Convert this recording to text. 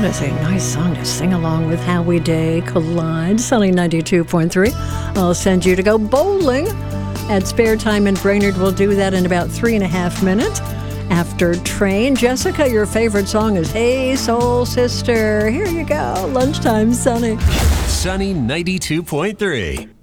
is a nice song to sing along with. Howie Day, Collide, Sunny 92.3. I'll send you to go bowling at Spare Time in Brainerd. We'll do that in about 3.5 minutes. After Train, Jessica, your favorite song is Hey Soul Sister. Here you go. Lunchtime, Sunny. Sunny 92.3.